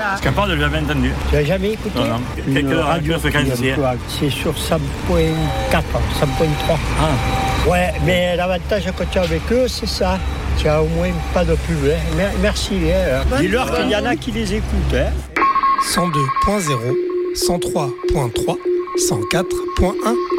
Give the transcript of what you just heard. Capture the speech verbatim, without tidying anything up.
Parce qu'à part, je l'ai jamais entendu. Tu l'as jamais écouté? Non, non. Quelle radio fréquence c'est? C'est sur cent virgule quatre, cent virgule trois. Ah. Ouais, mais l'avantage quand tu es avec eux, c'est ça. Tu as au moins pas de pub. Hein. Merci. Hein. Dis-leur qu'il y en a qui les écoutent. Hein. cent deux point zéro, cent trois point trois, cent quatre point un.